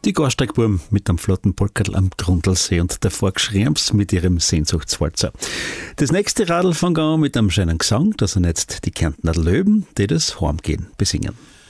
Die Garstreckbuben mit einem flotten Polkerl am Grundlsee und davor Gschremps mit ihrem Sehnsuchtswalzer. Das nächste Radl fängt an mit einem schönen Gesang, da sind jetzt die Kärntner Löwen, die das Heimgehen besingen.